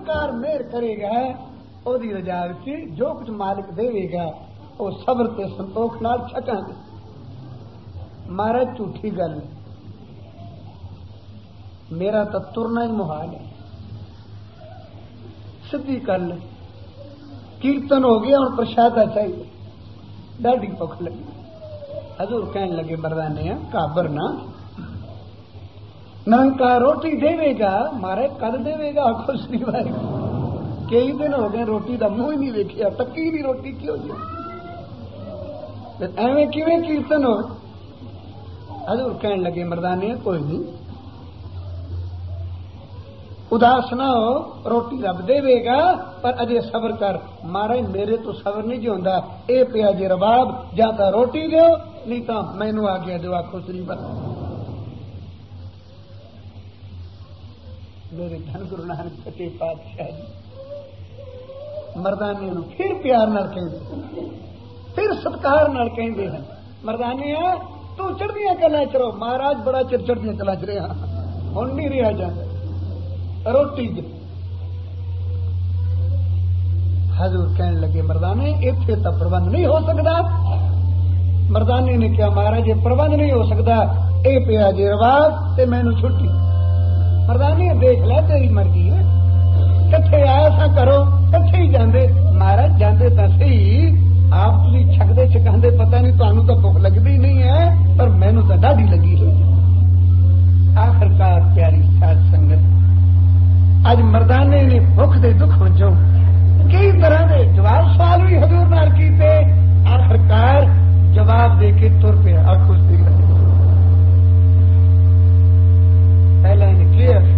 निरंकार मेहर करेगा ओदी रजा विच जो कुछ मालिक देवेगा वो सबर ते संतोख नाल छकांगे। महाराज झूठी गल मेरा तो तुरना ही मुहाल है, सीधी गल। कीर्तन हो गया और प्रसादा चाहिए, डाढ़ी भुख लगी। हजूर कहने लगे मर्दाने काबर ना, निरंकार रोटी देवेगा। मारे कद देवेगा आखो श्री भाई, कई दिन हो गए रोटी का मुंह ही नहीं देखिया, टक्की नहीं रोटी क्यों जी, एवं किवें कीर्तन हो। हजूर कहने लगे मर्दाने कोई नहीं, उदास ना हो, रोटी रब देवेगा पर अजे सबर कर। महाराज मेरे तो सबर नहीं जो होंदा, ए पिया जे रबाब, जा तो रोटी दो नहीं तो मैनू आ गया दो आखो श्री बस। मेरे धन गुरु नानक सच्चे पातशाह जी मर्दाने नूं फिर प्यार नाल कहंदे, फिर सत्कार नाल कहंदे हैं, मर्दाने तू चढ़दियां कलां च रहो। महाराज बड़ा चिर चढ़दियां कलां च रहा, हुण नहीं रहा जांदा रोटी दे। हजूर कहने लगे मर्दाने इत्थे तो प्रबंध नहीं हो सकता। मर्दाने ने कहा महाराज ये प्रबंध नहीं हो सकता, ए पिया जे रवाब ते मैनू छुट्टी। मर्दाने देख लै तेरी मर्जी है, कट्ठे आया सा करो कट्ठे ही जांदे। महाराज जांदे तां सही, आप तुसीं छकदे छकांदे पता नहीं, तुहानू तो भुख लगदी नहीं है पर मैनू तो डाढ़ी लगी है। आखिरकार प्यारी साध संगत अज मर्दाने ने भुख दे दुख वजों कई तरह के जवाब सवाल भी हजूर नाल कीते, आखिरकार जवाब दे के तुर पिया। आखो पहला इन्हें क्लियर